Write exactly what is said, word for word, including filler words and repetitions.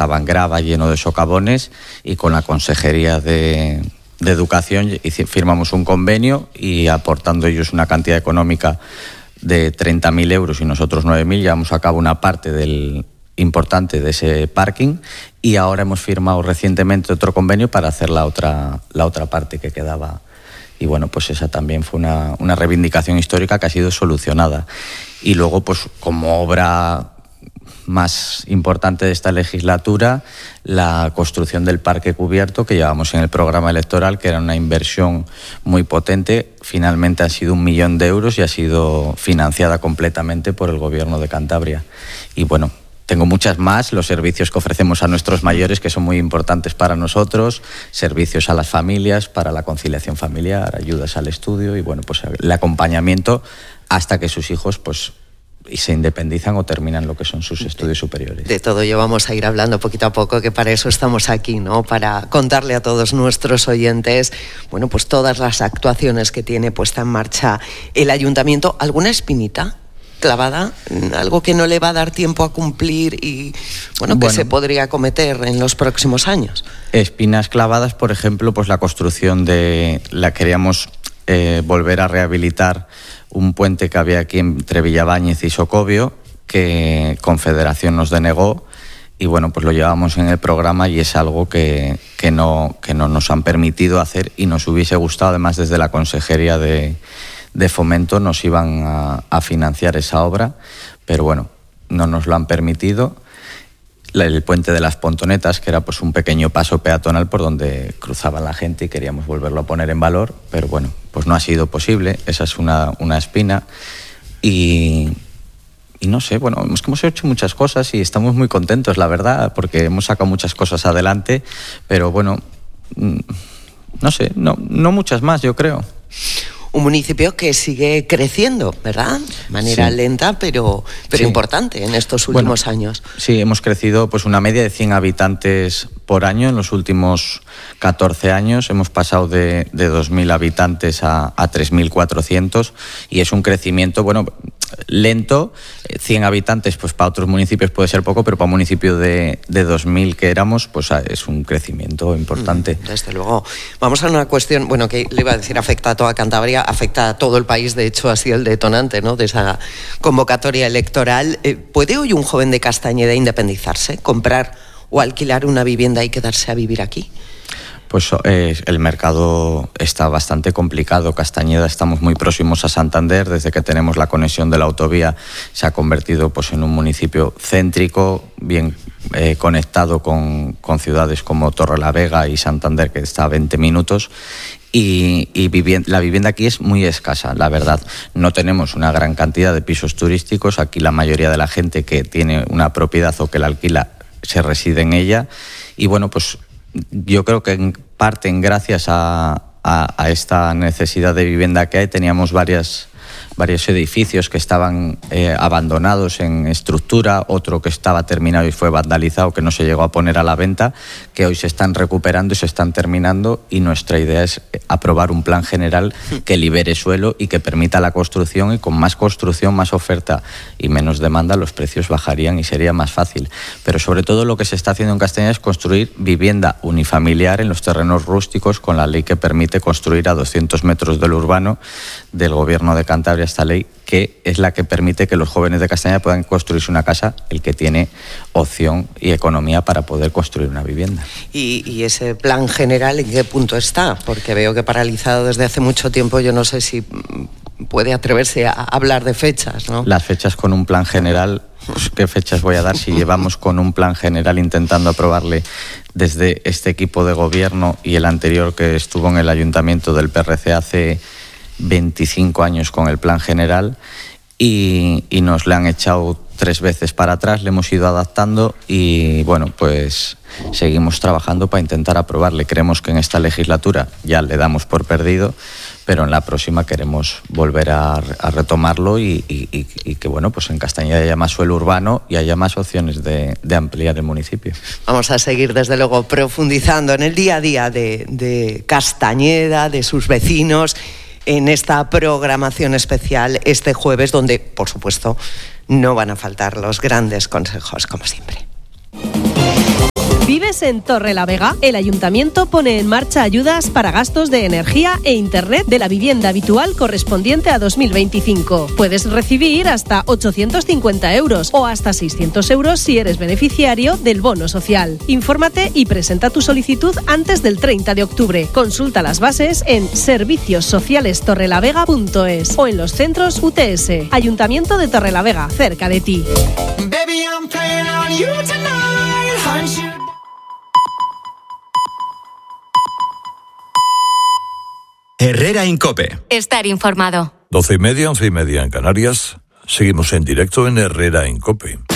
estaba en grava, lleno de socavones, y con la Consejería de, de Educación firmamos un convenio y aportando ellos una cantidad económica de treinta mil euros y nosotros nueve mil, llevamos a cabo una parte del importante de ese parking y ahora hemos firmado recientemente otro convenio para hacer la otra, la otra parte que quedaba. Y bueno, pues esa también fue una, una reivindicación histórica que ha sido solucionada. Y luego, pues como obra más importante de esta legislatura, la construcción del parque cubierto que llevamos en el programa electoral, que era una inversión muy potente. Finalmente ha sido un millón de euros y ha sido financiada completamente por el Gobierno de Cantabria. Y bueno, tengo muchas más, los servicios que ofrecemos a nuestros mayores, que son muy importantes para nosotros, servicios a las familias, para la conciliación familiar, ayudas al estudio y bueno, pues el acompañamiento hasta que sus hijos pues se independizan o terminan lo que son sus estudios superiores. De todo ello vamos a ir hablando poquito a poco, que para eso estamos aquí, ¿no? Para contarle a todos nuestros oyentes, bueno, pues todas las actuaciones que tiene puesta en marcha el ayuntamiento. ¿Alguna espinita clavada, algo que no le va a dar tiempo a cumplir y bueno, que bueno, se podría cometer en los próximos años? Espinas clavadas, por ejemplo, pues la construcción de, la queríamos eh, volver a rehabilitar un puente que había aquí entre Villabáñez y Socobio, que Confederación nos denegó y bueno, pues lo llevamos en el programa y es algo que, que, no, que no nos han permitido hacer y nos hubiese gustado, además desde la Consejería de de Fomento nos iban a, a financiar esa obra, pero bueno, no nos lo han permitido. El puente de las Pontonetas, que era pues un pequeño paso peatonal por donde cruzaba la gente y queríamos volverlo a poner en valor, pero bueno, pues no ha sido posible, esa es una, una espina. Y, y no sé, bueno, es que hemos hecho muchas cosas y estamos muy contentos, la verdad, porque hemos sacado muchas cosas adelante, pero bueno, no sé, no, no muchas más, yo creo. Un municipio que sigue creciendo, ¿verdad? De manera sí. lenta, pero, pero sí. importante en estos últimos bueno, años. Sí, hemos crecido pues una media de cien habitantes por año en los últimos catorce años. Hemos pasado de, de dos mil habitantes a, a tres mil cuatrocientos y es un crecimiento, bueno, lento. cien habitantes, pues para otros municipios puede ser poco, pero para un municipio de, de dos mil que éramos, pues es un crecimiento importante. Desde luego. Vamos a una cuestión, bueno, que le iba a decir, afecta a toda Cantabria, afecta a todo el país, de hecho ha sido el detonante, ¿no?, de esa convocatoria electoral. ¿Puede hoy un joven de Castañeda independizarse, comprar o alquilar una vivienda y quedarse a vivir aquí? Pues eh, el mercado está bastante complicado. Castañeda estamos muy próximos a Santander. Desde que tenemos la conexión de la autovía se ha convertido pues, en un municipio céntrico, bien eh, conectado con, con ciudades como Torrelavega y Santander, que está a veinte minutos. Y, y vivienda, la vivienda aquí es muy escasa, la verdad. No tenemos una gran cantidad de pisos turísticos. Aquí la mayoría de la gente que tiene una propiedad o que la alquila se reside en ella. Y bueno, pues yo creo que en parte, en gracias a, a, a esta necesidad de vivienda que hay, teníamos varias, varios edificios que estaban eh, abandonados en estructura, otro que estaba terminado y fue vandalizado, que no se llegó a poner a la venta, que hoy se están recuperando y se están terminando, y nuestra idea es aprobar un plan general que libere suelo y que permita la construcción, y con más construcción, más oferta y menos demanda, los precios bajarían y sería más fácil. Pero sobre todo lo que se está haciendo en Castañeda es construir vivienda unifamiliar en los terrenos rústicos, con la ley que permite construir a doscientos metros del urbano del Gobierno de Cantabria, esta ley que es la que permite que los jóvenes de Castañeda puedan construirse una casa, el que tiene opción y economía para poder construir una vivienda. ¿Y, y ese plan general en qué punto está? Porque veo que paralizado desde hace mucho tiempo, yo no sé si puede atreverse a hablar de fechas, ¿no? Las fechas con un plan general, pues, ¿qué fechas voy a dar si llevamos con un plan general intentando aprobarle desde este equipo de gobierno y el anterior que estuvo en el ayuntamiento del P R C hace veinticinco años con el plan general, y, y nos le han echado tres veces para atrás, le hemos ido adaptando y bueno, pues seguimos trabajando para intentar aprobarle. Creemos que en esta legislatura ya le damos por perdido, pero en la próxima queremos volver a, a retomarlo y, y, y, y que bueno, pues en Castañeda haya más suelo urbano y haya más opciones de, de ampliar el municipio. Vamos a seguir desde luego profundizando en el día a día de, de Castañeda, de sus vecinos, en esta programación especial este jueves, donde, por supuesto, no van a faltar los grandes consejos, como siempre. ¿Vives en Torrelavega? El Ayuntamiento pone en marcha ayudas para gastos de energía e internet de la vivienda habitual correspondiente a dos mil veinticinco. Puedes recibir hasta ochocientos cincuenta euros o hasta seiscientos euros si eres beneficiario del bono social. Infórmate y presenta tu solicitud antes del treinta de octubre. Consulta las bases en servicios sociales torrelavega punto es o en los centros U T S. Ayuntamiento de Torrelavega, cerca de ti. Baby, I'm playing on you tonight, hunt you. Herrera en COPE. Estar informado. Doce y media, once y media en Canarias. Seguimos en directo en Herrera en COPE.